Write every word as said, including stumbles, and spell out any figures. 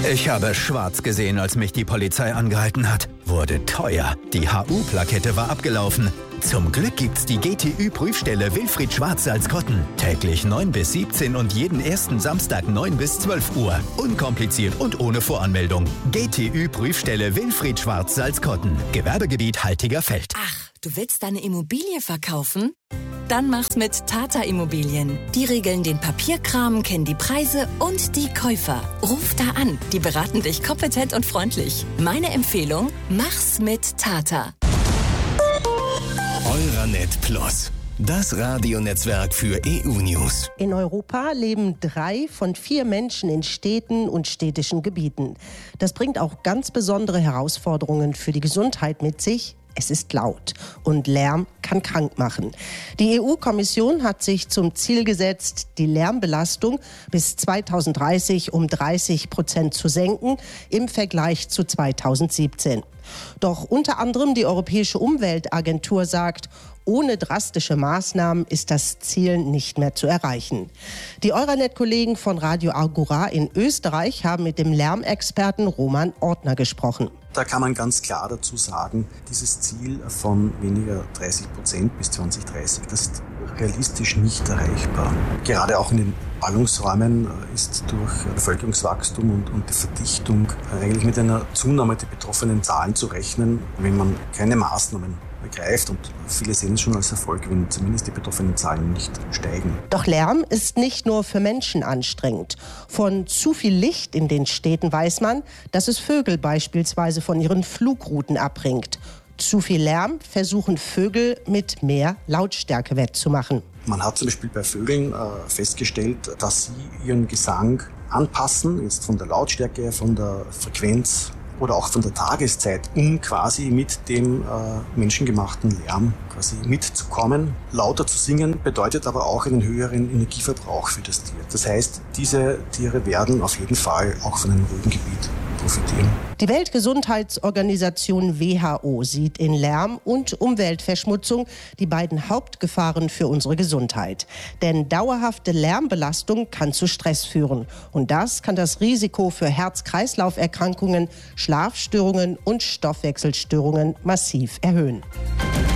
Ich habe schwarz gesehen, als mich die Polizei angehalten hat. Wurde teuer. Die H U-Plakette war abgelaufen. Zum Glück gibt's die G T Ü-Prüfstelle Wilfried Schwarz-Salzkotten. Täglich neun bis siebzehn und jeden ersten Samstag neun bis zwölf Uhr. Unkompliziert und ohne Voranmeldung. G T Ü-Prüfstelle Wilfried Schwarz-Salzkotten. Gewerbegebiet Haltiger Feld. Ach, du willst deine Immobilie verkaufen? Dann mach's mit Tata Immobilien. Die regeln den Papierkram, kennen die Preise und die Käufer. Ruf da an, die beraten dich kompetent und freundlich. Meine Empfehlung, mach's mit Tata. Euranet Plus, das Radionetzwerk für E U-News. In Europa leben drei von vier Menschen in Städten und städtischen Gebieten. Das bringt auch ganz besondere Herausforderungen für die Gesundheit mit sich. Es ist laut und Lärm kann krank machen. Die E U-Kommission hat sich zum Ziel gesetzt, die Lärmbelastung bis zweitausenddreißig um dreißig Prozent zu senken im Vergleich zu zweitausendsiebzehn. Doch unter anderem die Europäische Umweltagentur sagt, ohne drastische Maßnahmen ist das Ziel nicht mehr zu erreichen. Die Euranet-Kollegen von Radio Agora in Österreich haben mit dem Lärmexperten Roman Ortner gesprochen. Da kann man ganz klar dazu sagen, dieses Ziel von weniger dreißig Prozent bis zwanzig dreißig, das ist realistisch nicht erreichbar. Gerade auch in den Ballungsräumen ist durch Bevölkerungswachstum und, und die Verdichtung eigentlich mit einer Zunahme der betroffenen Zahlen zu rechnen, wenn man keine Maßnahmen ergreift. Und viele sehen es schon als Erfolg, wenn zumindest die betroffenen Zahlen nicht steigen. Doch Lärm ist nicht nur für Menschen anstrengend. Von zu viel Licht in den Städten weiß man, dass es Vögel beispielsweise von ihren Flugrouten abbringt. Zu viel Lärm versuchen Vögel mit mehr Lautstärke wettzumachen. Man hat zum Beispiel bei Vögeln äh, festgestellt, dass sie ihren Gesang anpassen, jetzt von der Lautstärke, von der Frequenz oder auch von der Tageszeit, um quasi mit dem äh, menschengemachten Lärm quasi mitzukommen. Lauter zu singen bedeutet aber auch einen höheren Energieverbrauch für das Tier. Das heißt, diese Tiere werden auf jeden Fall auch von einem ruhigen Gebiet profitieren. Die Weltgesundheitsorganisation W H O sieht in Lärm und Umweltverschmutzung die beiden Hauptgefahren für unsere Gesundheit. Denn dauerhafte Lärmbelastung kann zu Stress führen. Und das kann das Risiko für Herz-Kreislauf-Erkrankungen, Schlafstörungen und Stoffwechselstörungen massiv erhöhen.